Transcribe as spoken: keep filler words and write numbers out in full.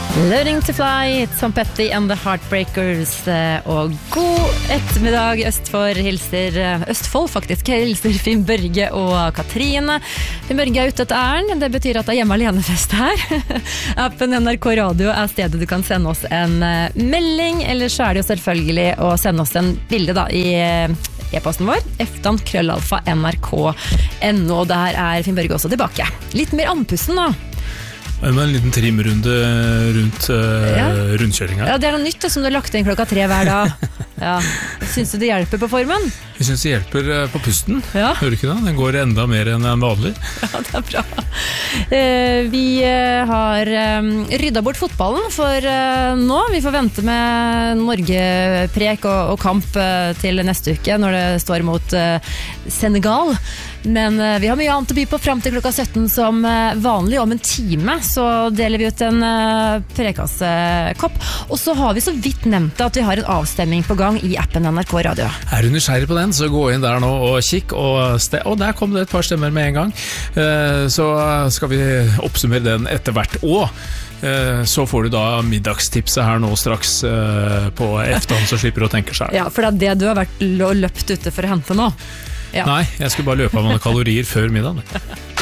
Learning to fly, Tom Petty and the Heartbreakers. Og god ettermiddag Østfold, hilser Østfold faktisk, hilser Finn Børge og Katrine. Finn Børge er ute etter æren, det betyr at det er hjemme alene-fest her. Appen N R K Radio er stedet du kan sende oss en melding, eller så er det jo selvfølgelig å sende oss en bilde da i e-posten vår, eftan krøllalfa nrk punktum no. Der er Finn Børge også tilbake. Litt mer andpusten da. Med en liten trimrunde rundt uh, ja. rundkjøringen. Ja, det er noe nytt det, som du har lagt inn klokka tre hver dag. Ja. Syns du det hjelper på formen? Jeg synes det hjelper på pusten. Ja. Hører du ikke det? Den går enda mer enn vanlig. Ja, det er bra. Uh, vi uh, har um, ryddet bort fotballen for uh, nå. Vi får vente med Norge-prek og, og kamp uh, til neste uke, når det står mot uh, Senegal. Men uh, vi har mye annet å by på frem til klokka sytten som uh, vanlig. Om en time så deler vi ut en uh, prekassekopp. Og så har vi så vidt nevnt at vi har en avstemming på gang i appen N R K Radio. Er du nysgjerrig på den, så gå inn der nå og kikk. Og, ste- og der kom det et par stemmer med en gang. Uh, så skal vi oppsummere den etter hvert. Og uh, så får du da middagstipset her nå straks uh, på eftan, så slipper du å tenke selv. Ja, for det er det du har vært løpt ute for å hente nå. Ja. Nei, jeg skulle bare løpe av noen kalorier før middagen.